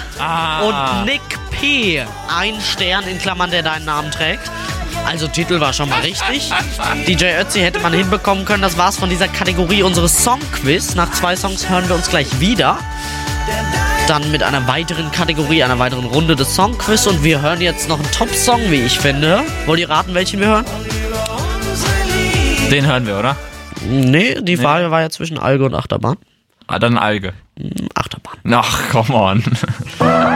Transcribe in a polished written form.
Und Nick P. 1 Stern in Klammern, der deinen Namen trägt. Also Titel war schon mal richtig. DJ Ötzi hätte man hinbekommen können. Das war's von dieser Kategorie unseres Songquiz. Nach 2 Songs hören wir uns gleich wieder. Dann mit einer weiteren Kategorie, einer weiteren Runde des Songquiz. Und wir hören jetzt noch einen Top-Song, wie ich finde. Wollt ihr raten, welchen wir hören? Den hören wir, oder? Nee, die Frage war ja zwischen Alge und Achterbahn. Dann Alge. Achterbahn. Ach, come on.